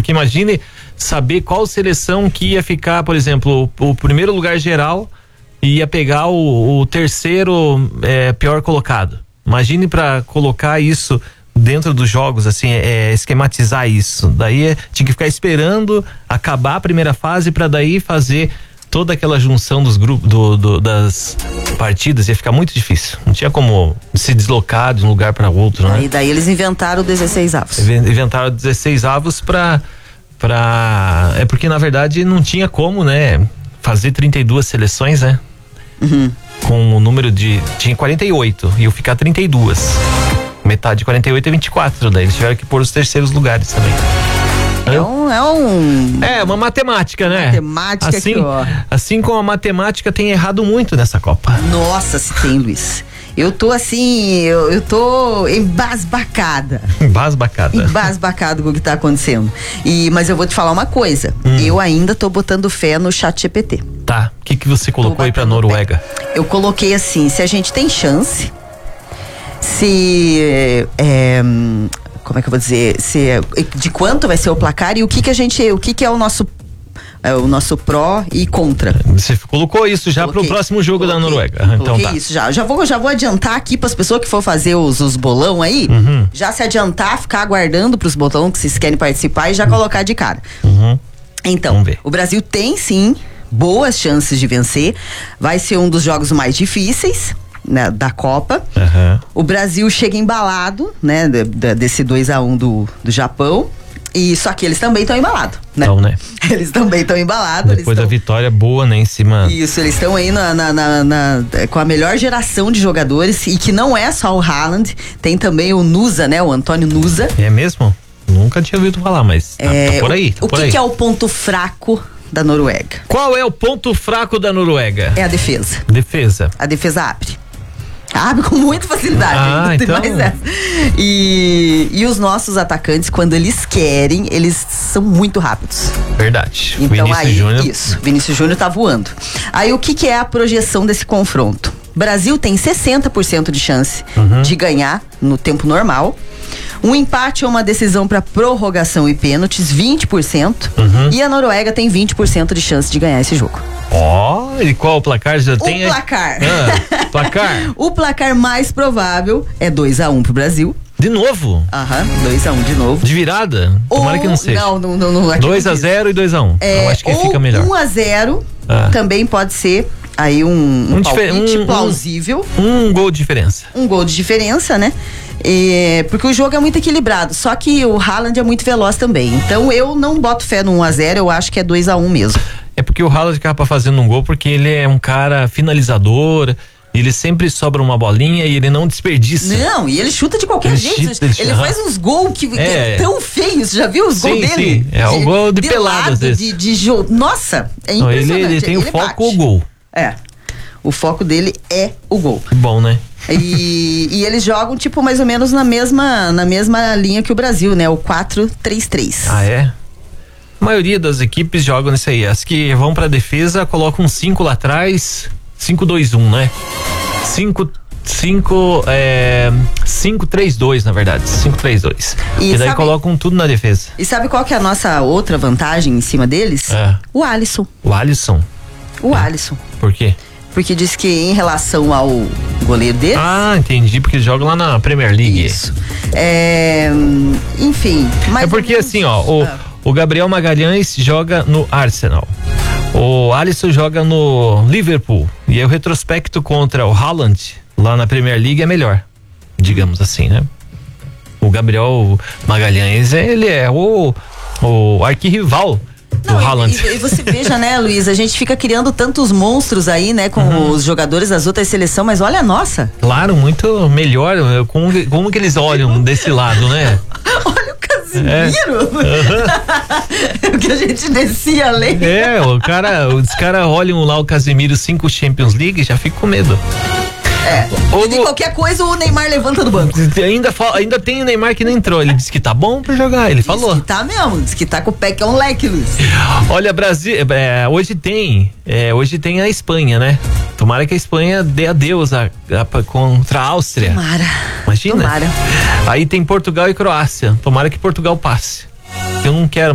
Porque imagine saber qual seleção que ia ficar, por exemplo, o primeiro lugar geral ia pegar o terceiro pior colocado. Imagine para colocar isso dentro dos jogos, assim, esquematizar isso. Daí tinha que ficar esperando acabar a primeira fase para daí fazer toda aquela junção dos grupos, das partidas. Ia ficar muito difícil. Não tinha como se deslocar de um lugar para outro, né? E daí eles inventaram 16 avos. Inventaram 16 avos é porque na verdade não tinha como, né? Fazer 32 seleções, né? Uhum. Com o número tinha 48 e eu ficar 32. Metade de 48 é 24, daí eles tiveram que pôr os terceiros lugares também. É uma matemática, né? Matemática assim, aqui, ó. Assim como a matemática tem errado muito nessa Copa. Nossa, se tem, Luiz. Eu tô assim, eu tô embasbacada. Embasbacado com o que tá acontecendo. Mas eu vou te falar uma coisa. Eu ainda tô botando fé no ChatGPT. Tá. O que você colocou aí pra Noruega? Eu coloquei assim, se a gente tem chance, como é que eu vou dizer, de quanto vai ser o placar e o que é o nosso pró e contra. Você colocou isso já pro próximo jogo da Noruega. Então tá. Isso já vou adiantar aqui para as pessoas que for fazer os bolão aí, já se adiantar, ficar aguardando pros bolão que vocês querem participar e já colocar de cara. Então, o Brasil tem sim boas chances de vencer, vai ser um dos jogos mais difíceis, né, da Copa. O Brasil chega embalado, né, desse 2-1 do Japão. E só que eles também estão embalados, né? Então, né? Eles também estão embalados. Depois da vitória boa, né, em cima. Isso, eles estão aí com a melhor geração de jogadores, e que não é só o Haaland, tem também o Nusa, né? O Antônio Nusa. É mesmo? Nunca tinha ouvido falar, mas tá por aí. O que é o ponto fraco da Noruega? Qual é o ponto fraco da Noruega? É a defesa. A defesa abre com muita facilidade. Então. Mais essa. E os nossos atacantes, quando eles querem, eles são muito rápidos. Verdade. Então Vinícius Júnior tá voando. Aí o que é a projeção desse confronto? Brasil tem 60% de chance de ganhar no tempo normal. Um empate ou uma decisão para prorrogação e pênaltis, 20%. E a Noruega tem 20% de chance de ganhar esse jogo. E qual o placar? Placar. Placar. O placar mais provável é 2-1 pro Brasil. De novo? 2-1 de novo. De virada? Tomara que não seja. Não. 2-0 e 2-1. Eu acho que fica melhor. 1-0 também pode ser aí um palpite plausível. Um gol de diferença. Um gol de diferença, né? Porque o jogo é muito equilibrado, só que o Haaland é muito veloz também. Então eu não boto fé no 1-0, eu acho que é 2-1 mesmo. É porque o Haaland acaba fazendo um gol porque ele é um cara finalizador, ele sempre sobra uma bolinha e ele não desperdiça. Não, e ele chuta de qualquer jeito. Ele faz uns gols que é tão feios, já viu os gols dele? Sim, é o gol de pelado às vezes. De jogo. Nossa, é impressionante. Ele tem o foco o gol. O foco dele é o gol. Que bom, né? E eles jogam tipo mais ou menos na mesma linha que o Brasil, né? O 4-3-3. É? A maioria das equipes jogam nisso aí. As que vão pra defesa colocam 5 lá atrás, 5-2-1, né? 5-3-2, na verdade. 5-3-2. E daí colocam tudo na defesa. E sabe qual que é a nossa outra vantagem em cima deles? O Alisson. O Alisson? Alisson. Por quê? Porque diz que em relação ao goleiro dele. Entendi, porque ele joga lá na Premier League. Isso. Enfim. É porque assim, o Gabriel Magalhães joga no Arsenal. O Alisson joga no Liverpool. E aí o retrospecto contra o Haaland lá na Premier League é melhor. Digamos assim, né? O Gabriel Magalhães, ele é o arquirrival. E você veja, né, Luiz, a gente fica criando tantos monstros aí, né, com os jogadores das outras seleções, mas olha a nossa. Claro, muito melhor. Como que eles olham desse lado, né? Olha o Casimiro. O que a gente descia além. Os caras olham lá o Casimiro 5 Champions League e já fica com medo. E de qualquer coisa o Neymar levanta do banco. Ainda tem o Neymar que não entrou. Ele disse que tá bom pra jogar. Ele falou. Diz que tá mesmo. Diz que tá com o pé que é um leque, Luiz. Olha, Brasil, hoje tem a Espanha, né? Tomara que a Espanha dê adeus contra a Áustria. Tomara. Imagina. Tomara. Aí tem Portugal e Croácia. Tomara que Portugal passe. Eu não quero